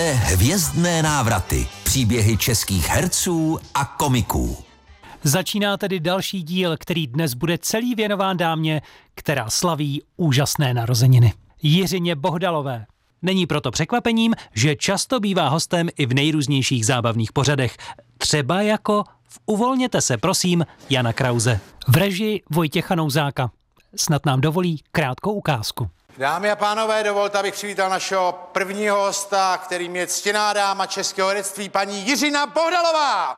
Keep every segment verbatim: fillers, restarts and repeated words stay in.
Hvězdné návraty. Příběhy českých herců a komiků. Začíná tedy další díl, který dnes bude celý věnován dámě, která slaví úžasné narozeniny. Jiřině Bohdalové. Není proto překvapením, že často bývá hostem i v nejrůznějších zábavných pořadech. Třeba jako v Uvolněte se, prosím, Jana Krause. V režii Vojtěcha Nouzáka. Snad nám dovolí krátkou ukázku. Dámy a pánové, dovolte, abych přivítal našeho prvního hosta, kterým je ctěná dáma českého herectví, paní Jiřina Bohdalová.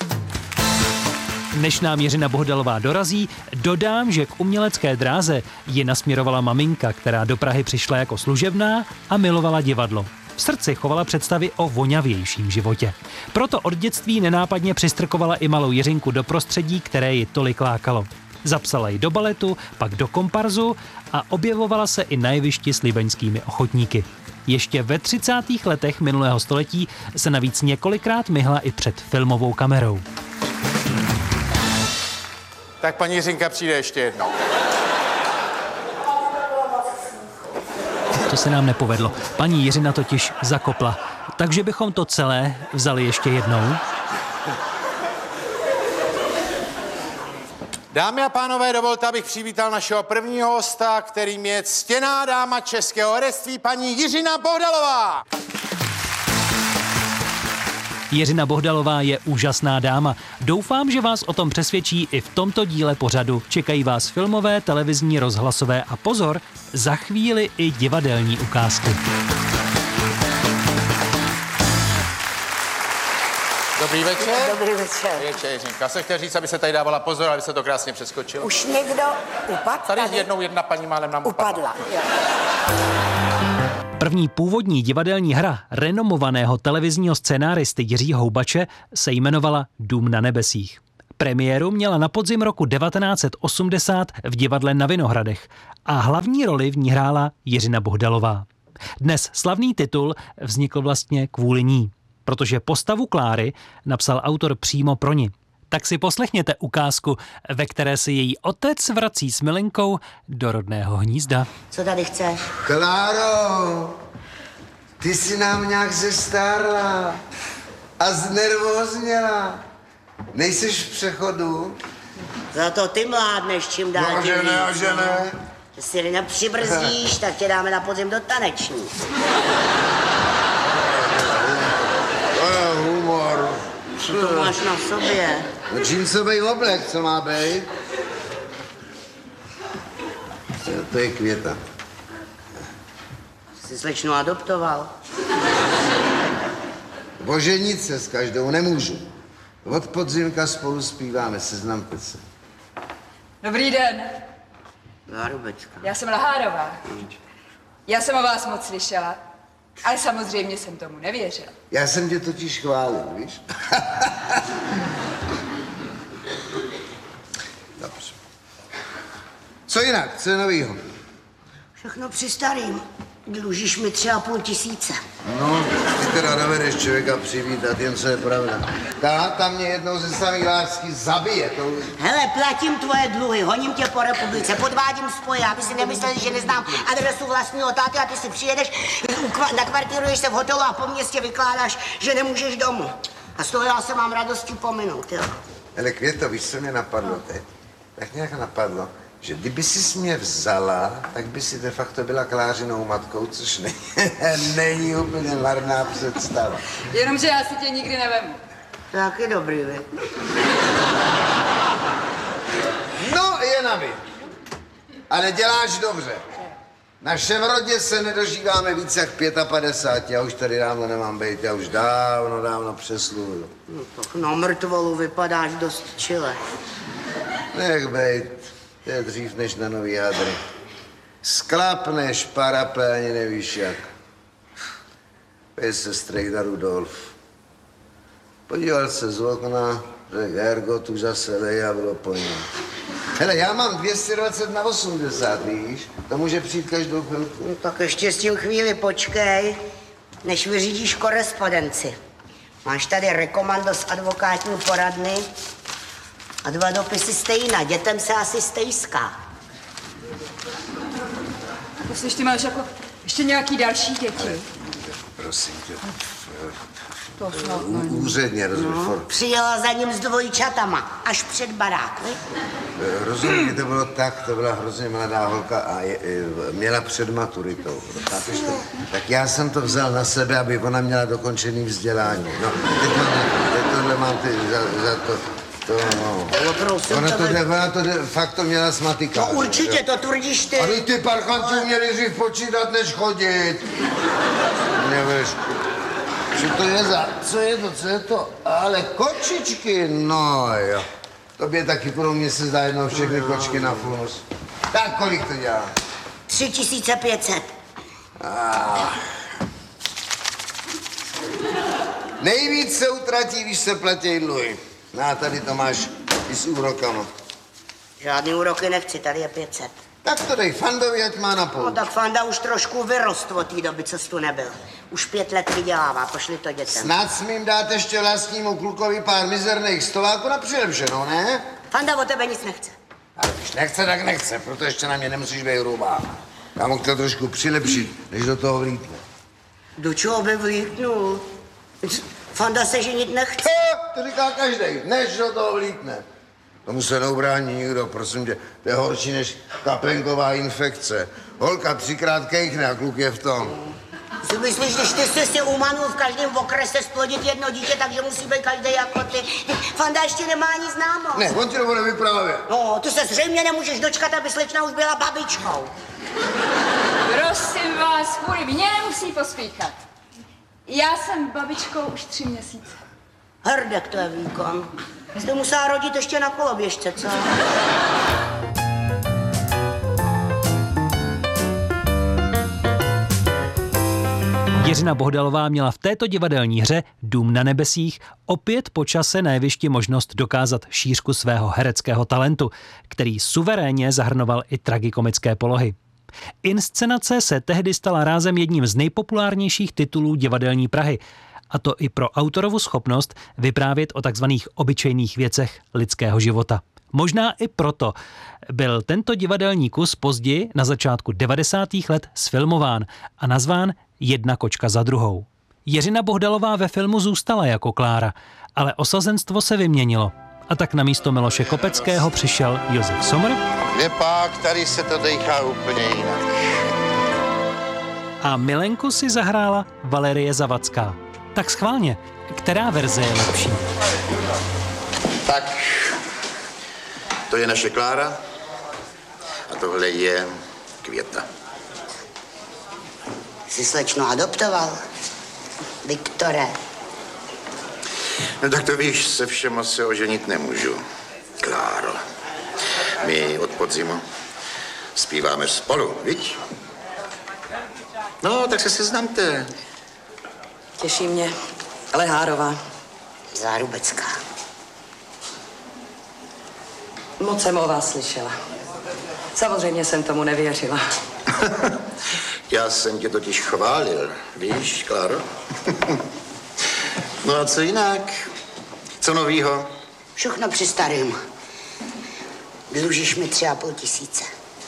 Než nám Jiřina Bohdalová dorazí, dodám, že k umělecké dráze ji nasměrovala maminka, která do Prahy přišla jako služebná a milovala divadlo. V srdci chovala představy o voňavějším životě. Proto od dětství nenápadně přistrkovala i malou Jiřinku do prostředí, které ji tolik lákalo. Zapsala ji do baletu, pak do komparzu a objevovala se i na jevišti s libeňskými ochotníky. Ještě ve třicátých letech minulého století se navíc několikrát myhla i před filmovou kamerou. Tak paní Jiřinka přijde ještě jednou. To se nám nepovedlo. Paní Jiřina totiž zakopla. Takže bychom to celé vzali ještě jednou. Dámy a pánové, dovolte, abych přivítal našeho prvního hosta, kterým je ctěná dáma českého herectví, paní Jiřina Bohdalová. Jiřina Bohdalová je úžasná dáma. Doufám, že vás o tom přesvědčí i v tomto díle pořadu. Čekají vás filmové, televizní, rozhlasové a pozor, za chvíli i divadelní ukázky. Dobrý večer. Dobrý večer. Večer, Jiřinka. Se chtěl říct, aby se tady dávala pozor, aby se to krásně přeskočilo. Už někdo upadl? Tady, tady jednou jedna paní málem nám upadla. Upadla, jo. První původní divadelní hra renomovaného televizního scénáristy Jiřího Houbače se jmenovala Dům na nebesích. Premiéru měla na podzim roku devatenáct set osmdesát v divadle na Vinohradech a hlavní roli v ní hrála Jiřina Bohdalová. Dnes slavný titul vznikl vlastně kvůli ní, protože postavu Kláry napsal autor přímo pro ni. Tak si poslechněte ukázku, ve které se její otec vrací s milenkou do rodného hnízda. Co tady chceš? Kláro, ty si nám nějak zestárla a znervózněla. Nejseš v přechodu? Za to ty mládneš čím dál No, tím že ne, a víc, že no. ne. Že si nepřibrzdíš, tak tě dáme na podzim do taneční. To je humor. Co to máš na sobě? No, džínsovej oblek, co má být? To je Květa. Jsi slečnu adoptoval? Oženit se s každou nemůžu. Od podzimka spolu zpíváme, seznamte se. Dobrý den, Zárubečka. já jsem Lahárová. Já jsem o vás moc slyšela, ale samozřejmě jsem tomu nevěřila. Já jsem tě totiž chválil, víš? Dobře. Co jinak? Co je novýho? Všechno při starým. Dlužíš mi tři a půl tisíce. No, ty teda dovedeš člověka přivítat, jen co je pravda. Táta mě jednou ze samých lásky zabije. To... Hele, platím tvoje dluhy, honím tě po republice, podvádím spoje, aby si nemysleli, že neznám adresu vlastního táty a ty si přijedeš, nakvartíruješ se v hotelu a po městě vykládáš, že nemůžeš domů. A z toho já se mám radostí pominout, jo. Hele, Květo, víš, co mě napadlo teď? Tak nějak napadlo, že kdyby jsi mě vzala, tak by si de facto byla Klářinou matkou, což není, není úplně marná představa. Jenomže já si tě nikdy nevemu. Tak je dobrý, vy. No, je na vy. Ale děláš dobře. V našem rodě se nedožíváme víc jak padesát pět. Já už tady dávno nemám být, já už dávno, dávno přesluhuju. No, tak na mrtvolu vypadáš dost čile. Nech bejt, to je dřív než na nový hadry. Sklapneš parapé, ani nevíš jak. Pej se strejda Rudolf. Podíval se z okna, řekl Ergot, už zase lej a bylo po něm. Hele, já mám dvě stě dvacet na osmdesát, víš? To může přijít každou chvilku. No, tak ještě s tím chvíli počkej, než vyřídíš korespondenci. Máš tady rekomando z advokátní poradny a dva dopisy stejná. Dětem se asi stejská. Myslíš, ty máš jako ještě nějaký další děti? prosím tě. To snad Ú- Úředně, rozumíš? No, přijela za ním s dvojčatama, až před barák, vi? Rozumím, to bylo tak, to byla hrozně mladá holka a je, je, měla před maturitou. Chápeš to? Tak já jsem to vzal na sebe, aby ona měla dokončený vzdělání. No, teď tohle, teď tohle mám ty za, za to. To, no. Ona to, jde, ona to jde, fakt to měla s matikou. No určitě, to tvrdíš ty. Ale ty parchanti měli dřív počítat, než chodit. Nevíš, co to je za, co je to, co je to? Ale kočičky, no jo. Tobě taky pro mě se zdá jednou všechny kočky na funus. Tak kolik to dělá? Tři tisíce pětset. Ah. Nejvíc se utratí, když se platí dluhy. No a tady to máš i s úrokama. Žádný úroky nechci, tady je pět set. Tak to dej Fandovi, ať má na půl. No tak Fanda už trošku vyrost od té doby, co jsi tu nebyl. Už pět let vydělává, pošli to dětem. Snad smím dát ještě vlastnímu klukovi pár mizerných stoláků na přilepšenou, ne? Fanda o tebe nic nechce. Ale když nechce, tak nechce, proto ještě na mě nemusíš být hrubá. Já mu chtěl trošku přilepšit, než do toho vlítne. Do čeho by vlítnul? Fanda se ženit nechce. Co? To říká každej, než do toho vlítne. Tomu se neubrání nikdo, prosím tě. To je horší než kaprenková infekce. Holka třikrát kejchne a kluk je v tom. Si myslíš, když ty jsi si umanul v každém okrese splodit jedno dítě, takže musí být každý jako ty. Fanda ještě nemá ani známo. Ne, on ti to bude vyprávět. No, ty se zřejmě nemůžeš dočkat, aby slečna už byla babičkou. Prosím vás, kvůli mně nemusí pospíchat. Já jsem babičkou už tři měsíce. Hrdek to je výkon. Jste musela rodit ještě na koloběžce, co? Jiřina Bohdalová měla v této divadelní hře Dům na nebesích opět po čase na jevišti možnost dokázat šířku svého hereckého talentu, který suverénně zahrnoval i tragikomické polohy. Inscenace se tehdy stala rázem jedním z nejpopulárnějších titulů divadelní Prahy, a to i pro autorovu schopnost vyprávět o takzvaných obyčejných věcech lidského života. Možná i proto byl tento divadelní kus později na začátku devadesátých let sfilmován a nazván Jedna kočka za druhou. Jiřina Bohdalová ve filmu zůstala jako Klára, ale osazenstvo se vyměnilo. A tak na místo Miloše Kopeckého přišel Josef Sommer. Kde pak, tady se to dejchá úplně jinak. A Milenku si zahrála Valerie Zavacká. Tak schválně, která verze je lepší? Tak, to je naše Klára a tohle je Květa. Jsi slečno adoptoval? Viktore. No tak to víš, se všema se oženit nemůžu, Kláro. My od podzimu zpíváme spolu, viď? No, tak se seznamte. Těší mě. Lehárová. Zárubecká. Moc jsem o vás slyšela. Samozřejmě jsem tomu nevěřila. Já jsem tě totiž chválil, víš, Kláro? No a co jinak? Co novýho? Všechno při starým. Dlužíš mi tři a půl tisíce.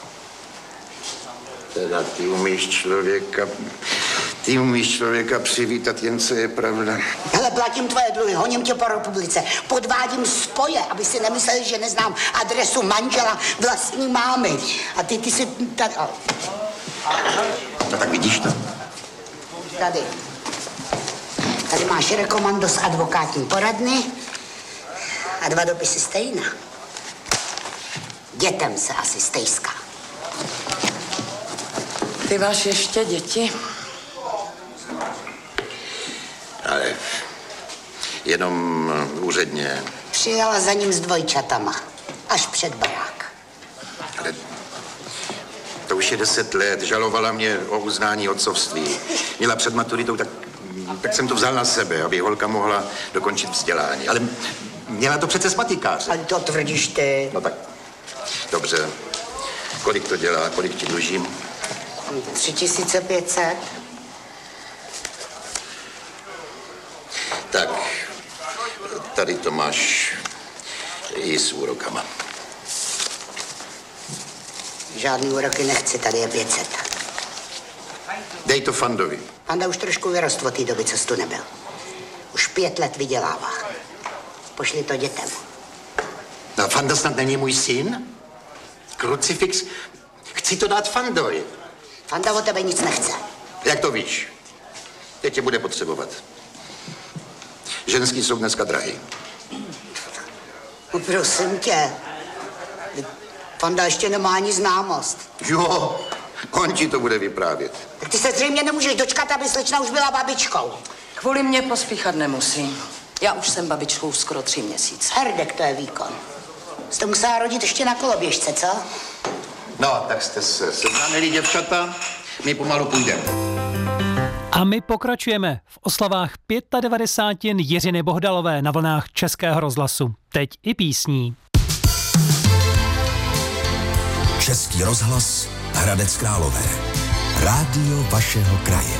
Teda ty umíš člověka, ty umíš člověka přivítat, jen co je pravda. Hele, platím tvoje dluhy, honím tě po republice, podvádím spoje, aby si nemysleli, že neznám adresu manžela vlastní mámy. A ty, ty si tady... Oh. No tak vidíš to. Tady. Tady máš rekomando z advokátní poradny a dva dopisy stejná. Dětem se asi stejská. Ty máš ještě děti? Ale jenom úředně. Přijela za ním s dvojčatama, až před barák. Ale to už je deset let. Žalovala mě o uznání otcovství. Měla před maturitou, tak, tak jsem to vzal na sebe, aby holka mohla dokončit vzdělání. Ale měla to přece s matikářem. Ale to tvrdíš ty. No tak, dobře. Kolik to dělá, kolik ti dlužím? Tři tisíce pět set. Tak, tady to máš i s úrokama. Žádný úroky nechci, tady je pět set. Dej to Fandovi. Fanda už trošku vyrostl od té doby, co jsi tu nebyl. Už pět let vydělává. Pošli to dětem. No, Fanda snad není můj syn? Krucifix? Chci to dát Fandovi. Fanda o tebe nic nechce. Jak to víš? Teď tě bude potřebovat. Ženský jsou dneska drahý. No, prosím tě. Fanda ještě nemá ani známost. Jo, on ti to bude vyprávět. Tak ty se zřejmě nemůžeš dočkat, aby slečna už byla babičkou. Kvůli mě pospíchat nemusí. Já už jsem babičkou skoro tři měsíce. Herdek, to je výkon. Jste musela rodit ještě na koloběžce, co? No, tak jste se seznámili, děvčata. My pomalu půjdeme. A my pokračujeme v oslavách devadesátých pět Jiřiny Bohdalové na vlnách Českého rozhlasu. Teď i písní. Český rozhlas Hradec Králové. Rádio vašeho kraje.